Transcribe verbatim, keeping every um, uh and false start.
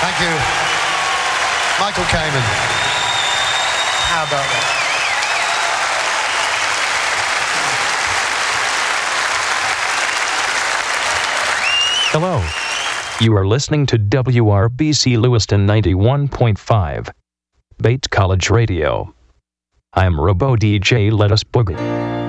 Thank you. Michael Kamen. How about that? Hello. You are listening to W R B C Lewiston ninety-one point five, Bates College Radio. I'm Robo D J Let Us Boogie.